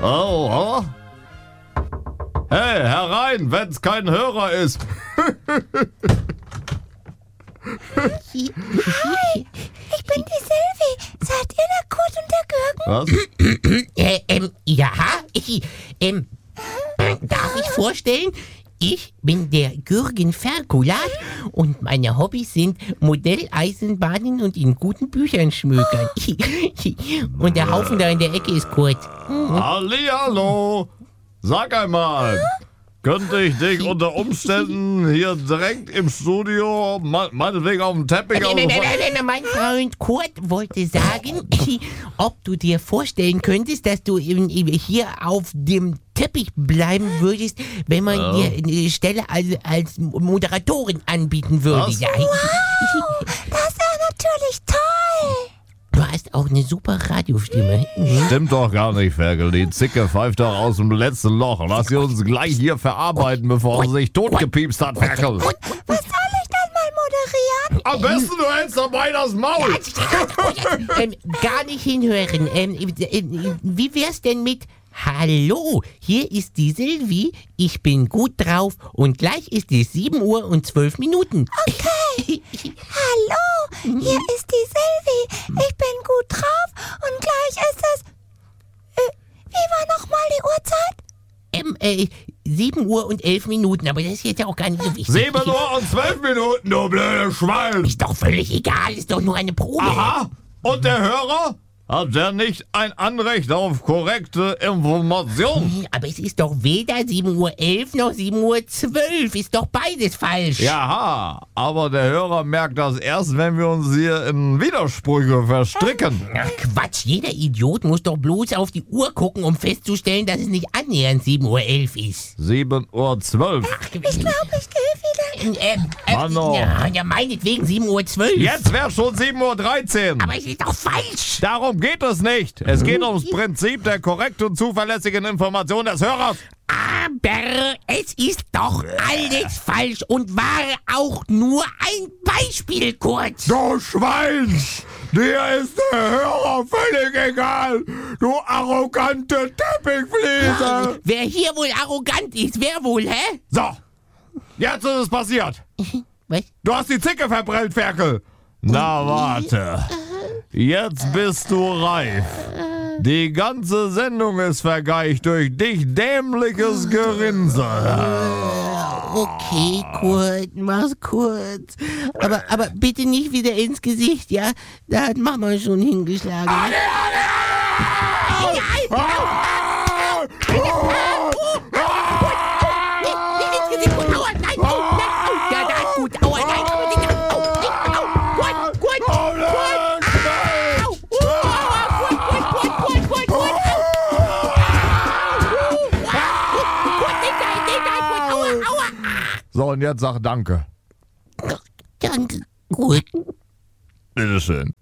Oh. Hey, herein, wenn's kein Hörer ist. Hi, ich bin die Sylvie. Seid ihr der Kurt und der Gürgen? Was? Darf ich vorstellen? Ich bin der Gürgen Ferkulat und meine Hobbys sind Modelleisenbahnen und in guten Büchern schmökern. Und der Haufen da in der Ecke ist Kurt. Hallihallo. Sag einmal, könnte ich dich unter Umständen hier direkt im Studio, meinetwegen auf dem Teppich... Mein Freund Kurt wollte sagen, ob du dir vorstellen könntest, dass du hier auf dem Teppich bleiben würdest, wenn man dir eine Stelle als Moderatorin anbieten würde. Was? Ja. Wow, das ist ja natürlich toll. Du hast auch eine super Radiostimme. Stimmt doch gar nicht, Ferkel. Die Zicke pfeift doch aus dem letzten Loch. Lass sie uns gleich hier verarbeiten, bevor sie sich totgepiepst hat, Ferkel. Was soll ich dann mal moderieren? Am besten du hältst dabei das Maul. Gar nicht hinhören. Wie wär's denn mit Hallo, hier ist die Sylvie, ich bin gut drauf und gleich ist es 7 Uhr und 12 Minuten. Okay. Hallo, hier ist die Sylvie. Ich bin gut drauf und gleich ist es... wie war nochmal die Uhrzeit? 7 Uhr und 11 Minuten, aber das ist jetzt ja auch gar nicht so wichtig. 7 Uhr und 12 Minuten, du blöde Schwein. Ist doch völlig egal, ist doch nur eine Probe. Aha, und der Hörer? Hat der nicht ein Anrecht auf korrekte Information? Aber es ist doch weder 7:11 Uhr noch 7:12 Uhr. Ist doch beides falsch. Jaha, aber der Hörer merkt das erst, wenn wir uns hier in Widersprüche verstricken. Ach Quatsch, jeder Idiot muss doch bloß auf die Uhr gucken, um festzustellen, dass es nicht annähernd 7:11 Uhr ist. 7:12 Uhr. Ich glaube, ich gehe wieder. Mano. Ja, meinetwegen 7:12 Uhr. Jetzt wäre schon 7:13 Uhr. Aber es ist doch falsch. Darum geht es nicht. Es geht ums Prinzip der korrekten und zuverlässigen Information des Hörers. Aber es ist doch alles falsch und war auch nur ein Beispiel kurz. Du Schwein! Dir ist der Hörer völlig egal, du arrogante Teppichfliese! Wer hier wohl arrogant ist, wer wohl, hä? So, jetzt ist es passiert. Was? Du hast die Zicke verbrennt, Ferkel. Na warte, jetzt bist du reif. Die ganze Sendung ist vergeigt durch dich dämliches Gerinse. Okay, Kurt, mach's kurz. Aber bitte nicht wieder ins Gesicht, ja? Da hat Mama schon hingeschlagen. Nein! Nicht ins Gesicht, Kurt, aua, nein, ja, da ist gut, aua, nein, So, und jetzt sag Danke. Danke, Kurt. Bitteschön.